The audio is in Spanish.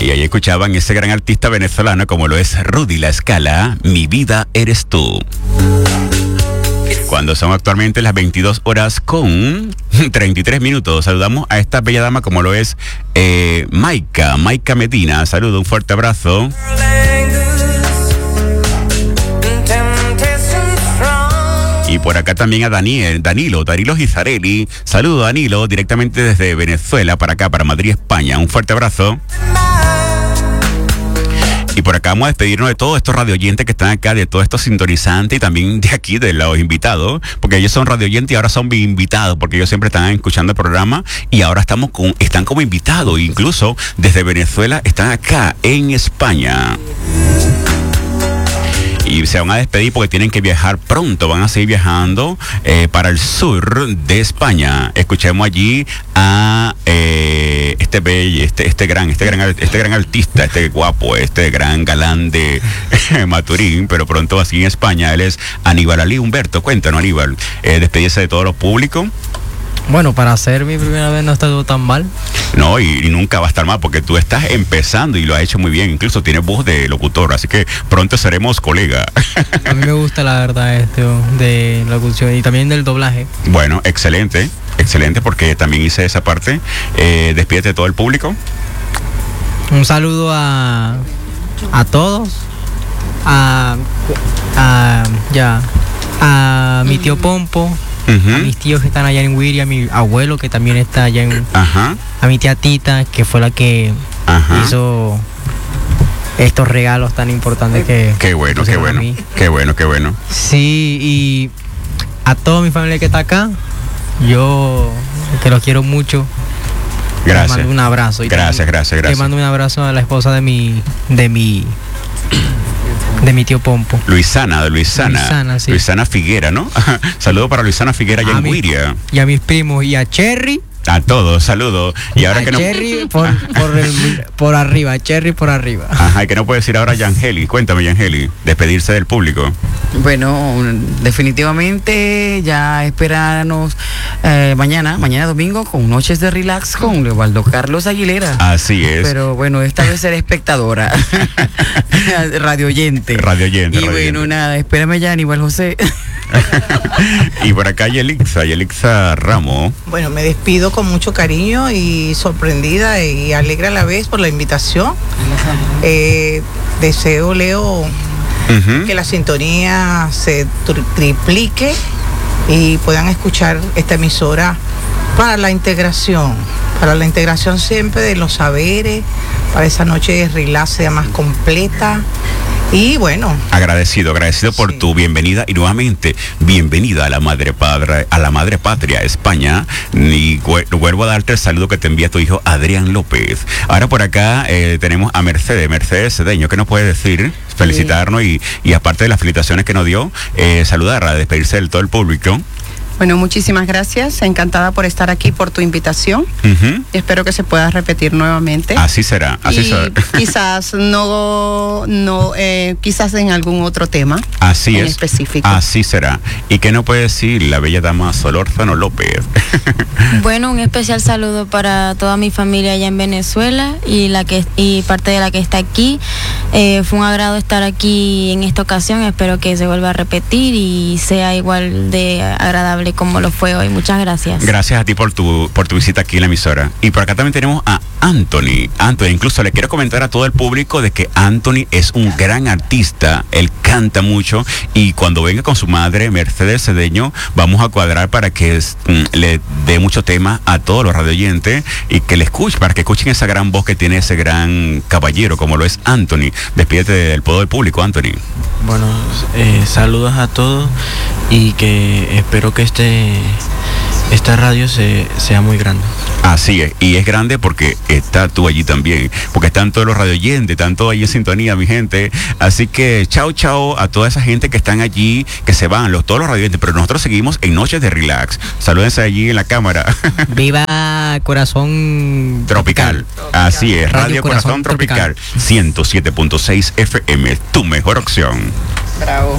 Y ahí escuchaban ese gran artista venezolano como lo es Rudy La Scala, Mi Vida Eres Tú. Cuando son actualmente las 22 horas con 33 minutos, saludamos a esta bella dama como lo es Maika Medina. Saludo, un fuerte abrazo. Y por acá también a Danilo Gizarelli. Saludo, Danilo, directamente desde Venezuela para acá, para Madrid, España. Un fuerte abrazo. Y por acá vamos a despedirnos de todos estos radioyentes que están acá, de todos estos sintonizantes y también de aquí, de los invitados, porque ellos son radioyentes y ahora son invitados, porque ellos siempre están escuchando el programa y ahora están como invitados, incluso desde Venezuela están acá en España. Y se van a despedir porque tienen que viajar pronto, van a seguir viajando para el sur de España. Escuchemos allí a este gran artista, este guapo, este gran galán de Maturín, pero pronto así en España. Él es Aníbal Ali Humberto. Cuéntanos, Aníbal, despedirse de todos los públicos. Bueno, para hacer mi primera vez no está todo tan mal. No, y nunca va a estar mal porque tú estás empezando y lo has hecho muy bien. Incluso tienes voz de locutor, así que pronto seremos colegas. A mí me gusta la verdad esto de locución y también del doblaje. Bueno, excelente porque también hice esa parte. Despídete de todo el público. Un saludo a todos. A mi tío Pompo. A mis tíos que están allá en Huiri, a mi abuelo que también está allá en... A mi tía Tita, que fue la que hizo estos regalos tan importantes que... Qué bueno. Sí, y a toda mi familia que está acá, yo que los quiero mucho. Gracias. Les mando un abrazo. Y gracias. Le mando un abrazo a la esposa de mi tío Pompo. Luisana, sí. Luisana Figuera, ¿no? Saludo para Luisana Figuera allá en Huiria. Y a mis primos y a Cherry. A todos, saludos. Y ahora a que no... Cherry por arriba, Cherry por arriba. Ajá, y que no puede decir ahora Yangeli. Cuéntame, Yangeli, despedirse del público. Bueno, definitivamente ya esperanos mañana domingo con Noches de Relax con Leobaldo Carlos Aguilera. Así es. Pero bueno, esta vez seré espectadora. Radioyente. Y bueno, nada, espérame ya, Aníbal José. Y por acá Yelixa Ramos. Bueno, me despido con mucho cariño y sorprendida y alegre a la vez por la invitación. Deseo, Leo, que la sintonía se triplique y puedan escuchar esta emisora para la integración siempre de los saberes, para esa noche de relax sea más completa. Y bueno, agradecido por tu bienvenida y nuevamente bienvenida a la madre patria España. Y vuelvo a darte el saludo que te envía tu hijo Adrián López. Ahora por acá tenemos a Mercedes Cedeño. ¿Qué nos puede decir? Felicitarnos y aparte de las felicitaciones que nos dio, saludarla, despedirse de todo el público. Bueno, muchísimas gracias. Encantada por estar aquí, por tu invitación. Espero que se pueda repetir nuevamente. Así será. Quizás quizás en algún otro tema. Así en es. Específico. Así será. ¿Y qué nos puede decir la bella dama Solórzano López? Bueno, un especial saludo para toda mi familia allá en Venezuela y parte de la que está aquí. Fue un agrado estar aquí en esta ocasión. Espero que se vuelva a repetir y sea igual de agradable como lo fue hoy. Muchas gracias. Gracias a ti por tu visita aquí en la emisora. Y por acá también tenemos a Anthony. Incluso le quiero comentar a todo el público de que Anthony es un gran artista. Él canta mucho y cuando venga con su madre Mercedes Cedeño vamos a cuadrar para que le dé mucho tema a todos los radioyentes y que le escuchen, para que escuchen esa gran voz que tiene ese gran caballero como lo es Anthony. Despídete del público, Anthony. Bueno, saludos a todos y que espero que esta radio sea muy grande. Así es, y es grande porque está tú allí también, porque están todos los radioyentes, están todos allí en sintonía, mi gente. Así que chao a toda esa gente que están allí, que se van, todos los radioyentes, pero nosotros seguimos en Noches de Relax. Salúdense allí en la cámara. Viva Corazón Tropical. Así es, Radio Corazón Tropical. 107.6 FM, tu mejor opción. Bravo.